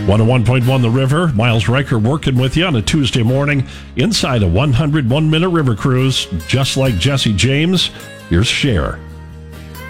101.1 The River. Miles Riker working with you on a Tuesday morning inside a 101-minute river cruise. Just like Jesse James, here's Cher.